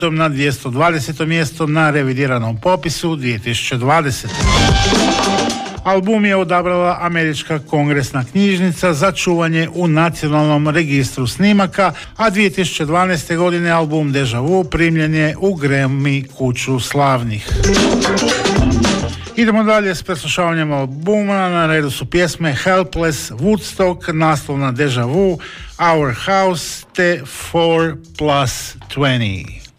na 220. mjesto na revidiranom popisu 2020. Album je odabrala Američka kongresna knjižnica za čuvanje u nacionalnom registru snimaka, a 2012. godine album Deja Vu primljen je u Grammy kuću slavnih. Idemo dalje s preslušavanjem albuma. Na redu su pjesme Helpless, Woodstock, naslovna Deja Vu, Our House te 4+20.